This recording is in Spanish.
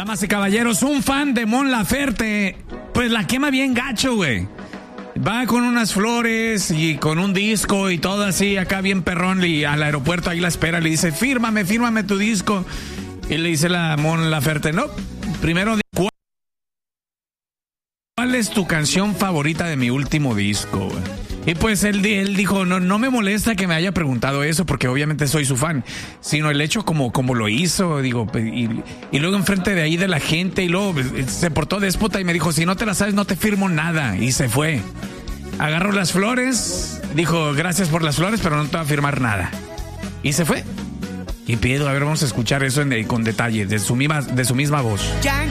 Damas y caballeros, un fan de Mon Laferte, pues la quema bien gacho, güey. Va con unas flores y con un disco y todo así, acá bien perrón, y al aeropuerto ahí la espera, le dice, fírmame tu disco. Y le dice la Mon Laferte, no, primero, ¿cuál es tu canción favorita de mi último disco, güey? Y pues él dijo, no me molesta que me haya preguntado eso, porque obviamente soy su fan, sino el hecho como lo hizo, digo, y luego enfrente de ahí de la gente, y luego se portó déspota y me dijo, si no te la sabes no te firmo nada, y se fue. Agarró las flores, dijo, gracias por las flores, pero no te va a firmar nada. Y se fue. Y pido, a ver, vamos a escuchar eso con detalle, de su misma voz.